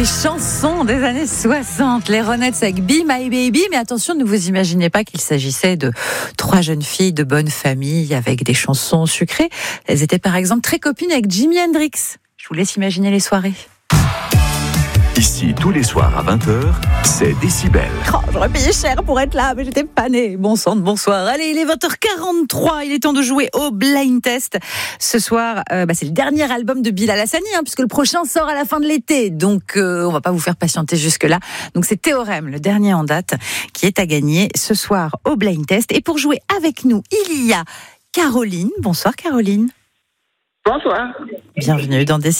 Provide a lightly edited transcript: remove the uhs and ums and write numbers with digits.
Les chansons des années 60, les Ronettes avec Be My Baby. Mais attention, ne vous imaginez pas qu'il s'agissait de trois jeunes filles de bonne famille avec des chansons sucrées. Elles étaient par exemple très copines avec Jimi Hendrix. Je vous laisse imaginer les soirées. Ici, tous les soirs à 20h, c'est Décibel. Oh, j'aurais payé cher pour être là, mais j'étais pas née. Bon sang de bonsoir. Allez, il est 20h43, il est temps de jouer au Blind Test. Ce soir, c'est le dernier album de Bilal Hassani, puisque le prochain sort à la fin de l'été. Donc, on va pas vous faire patienter jusque-là. Donc, c'est Théorème, le dernier en date, qui est à gagner ce soir au Blind Test. Et pour jouer avec nous, il y a Caroline. Bonsoir Caroline. Bonsoir. Bienvenue dans Décibel.